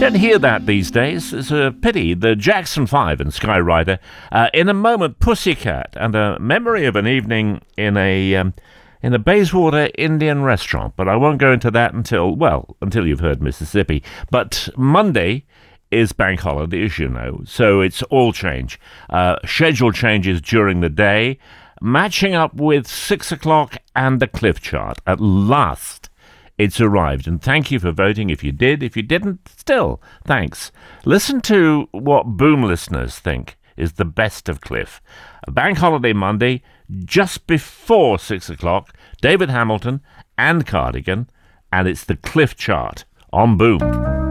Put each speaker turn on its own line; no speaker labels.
Don't hear that these days. It's a pity. The Jackson 5 and Skyrider. In a moment, Pussycat and a memory of an evening in a Bayswater Indian restaurant. But I won't go into that until you've heard Mississippi. But Monday is bank holiday, as you know, so it's all change. Schedule changes during the day, matching up with 6 o'clock and the Cliff Chart. At last, it's arrived, and thank you for voting if you did. If you didn't, still, thanks. Listen to what Boom listeners think is the best of Cliff. A bank holiday Monday, just before 6 o'clock, David Hamilton and Cardigan, and it's the Cliff Chart on Boom.